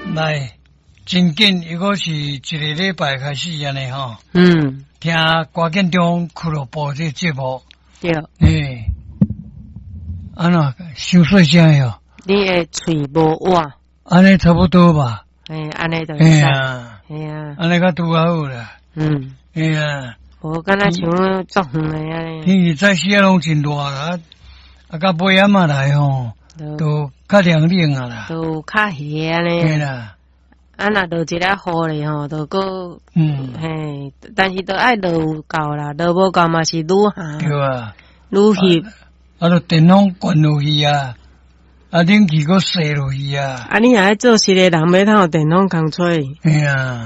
来，真紧，如果是一个礼拜开始安尼吼，听歌建中俱乐部这节目， 对， 安那伤细声哟， 你的嘴无歪， 安尼差不多吧？ 安尼就会使， 安尼较拄好啦。 无敢若像作远的安尼。 天气早时啊拢真热啦，到尾暗啊来吼，都较凉冷啊啦， 都较热安尼。 对啦。 若落一个雨咧吼，都个但是都爱落够啦，落无够嘛是愈下。 对啊， 愈翕。 就电风关落去啊，冷气个熄落去啊。 你也爱做事的人要通有电风工吹。有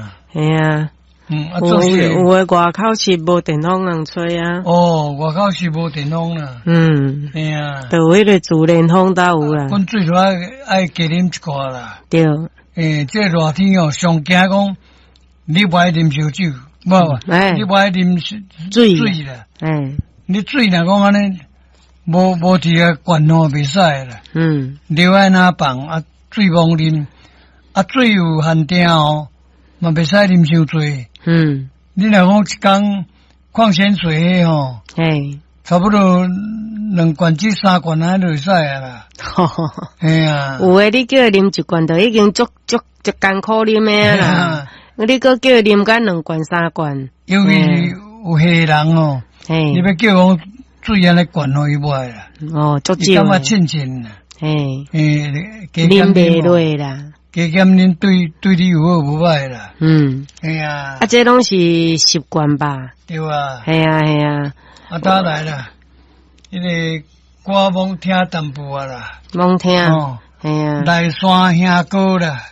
诶外口是无电风能吹啊。 外口是无电风啦。 就迄个自然风倒有啦。 阮最多爱加啉一寡啦。 对。 这热天哦，上惊讲你不爱啉烧酒，你不爱啉水啦。你水若讲安尼，无伫个灌吼袂使啦。留在那放水茫啉，水有限定哦，嘛袂使啉伤多。你若讲一工矿泉水吼，差不多2罐至3罐就会使啊啦。 有诶，你叫伊啉1罐，就已经足艰苦啉诶啦。你搁叫伊啉干2罐3罐， 因为有黑人哦，你要叫讲水安尼灌互伊无爱啦。 足少。 伊感觉凊凊啦。 啉袂落啦。 加减恁对你有好无歹啦。 这拢是习惯吧。 对啊。当来啦，迄个歌罔听淡薄啊啦。 罔听。 来山兄歌啦。